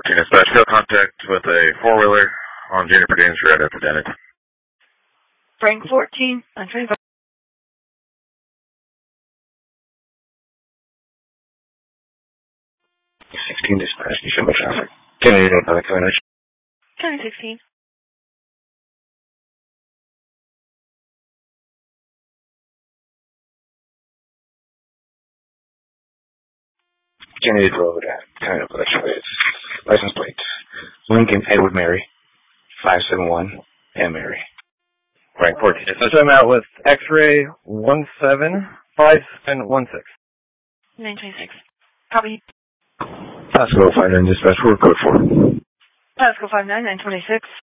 Dispatch, no contact with a four-wheeler on Juniper Gaines Road after Dennett. Frank 14, on 25. 16 dispatch, you show me traffic. Kennedy, County 16. Kennedy Road, County of license plate. Lincoln Edward Mary, 571, and Mary. Frank 14. So I'm out with X-ray 175716. 926. Copy. Pasco 59 dispatch, we're code 4. Pasco 59, 926.